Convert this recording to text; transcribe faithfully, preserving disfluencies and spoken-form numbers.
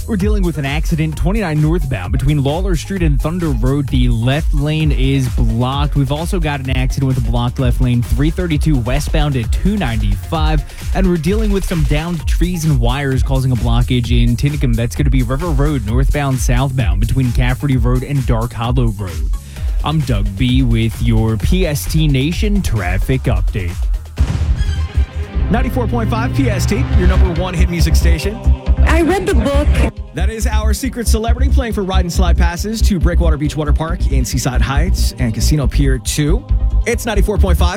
We're dealing with an accident twenty-nine northbound between Lawler Street and Thunder Road. The left lane is blocked. We've also got an accident with a blocked left lane three thirty-two westbound at two ninety-five. And we're dealing with some downed trees and wires causing a blockage in Tinicum. That's going to be River Road northbound southbound between Cafferty Road and Dark Hollow Road. I'm Doug B with your P S T Nation traffic update. ninety-four point five P S T, your number one hit music station. I read the book. That is our secret celebrity playing for ride and slide passes to Breakwater Beach Water Park in Seaside Heights and Casino Pier two. It's ninety-four point five